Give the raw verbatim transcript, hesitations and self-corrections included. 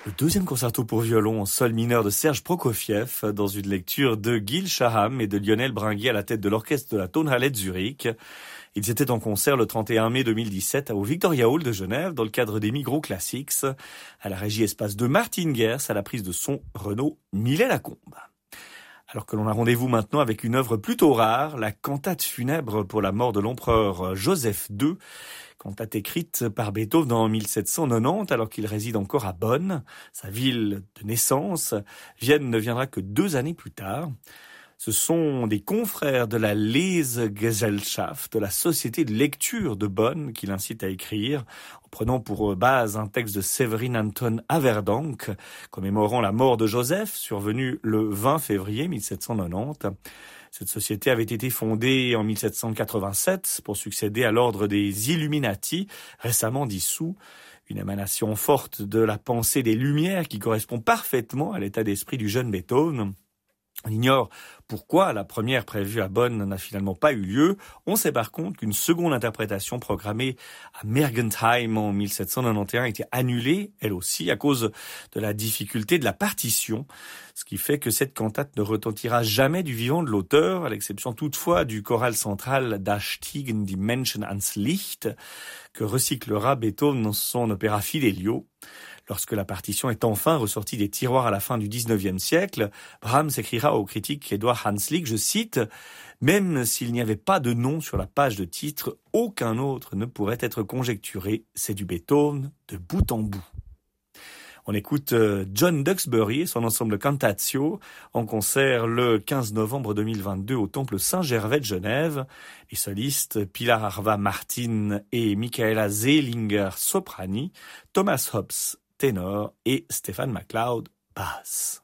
Le deuxième concerto pour violon en sol mineur de Serge Prokofiev, dans une lecture de Gil Shaham et de Lionel Bringuier à la tête de l'orchestre de la Tonhalle de Zurich. Ils étaient en concert le trente et un mai deux mille dix-sept au Victoria Hall de Genève dans le cadre des Migros Classics. À la régie espace de Martine Gers, à la prise de son Renaud Millet-Lacombe. Alors que l'on a rendez-vous maintenant avec une œuvre plutôt rare, la cantate funèbre pour la mort de l'empereur Joseph deux, cantate écrite par Beethoven en mille sept cent quatre-vingt-dix alors qu'il réside encore à Bonn, sa ville de naissance. Vienne ne viendra que deux années plus tard. Ce sont des confrères de la Lesegesellschaft, de la société de lecture de Bonn, qui l'incitent à écrire, en prenant pour base un texte de Severin Anton Averdank, commémorant la mort de Joseph, survenue le vingt février mille sept cent quatre-vingt-dix. Cette société avait été fondée en mille sept cent quatre-vingt-sept pour succéder à l'ordre des Illuminati, récemment dissous. Une émanation forte de la pensée des Lumières qui correspond parfaitement à l'état d'esprit du jeune Beethoven. On ignore pourquoi la première prévue à Bonn n'a finalement pas eu lieu. On sait par contre qu'une seconde interprétation programmée à Mergentheim en mille sept cent quatre-vingt-onze a été annulée, elle aussi, à cause de la difficulté de la partition. Ce qui fait que cette cantate ne retentira jamais du vivant de l'auteur, à l'exception toutefois du choral central Da stiegen die Menschen ans Licht, que recyclera Beethoven dans son opéra Fidelio. Lorsque la partition est enfin ressortie des tiroirs à la fin du dix-neuvième siècle, Brahms écrira au critique Eduard Hanslick, je cite, « Même s'il n'y avait pas de nom sur la page de titre, aucun autre ne pourrait être conjecturé. C'est du Beethoven de bout en bout. » On écoute John Duxbury et son ensemble Cantatio en concert le quinze novembre deux mille vingt-deux au Temple Saint-Gervais de Genève. Les solistes Pilar Arva Martin et Michaela Seelinger soprani, Thomas Hobbs ténor et Stephen MacLeod basse.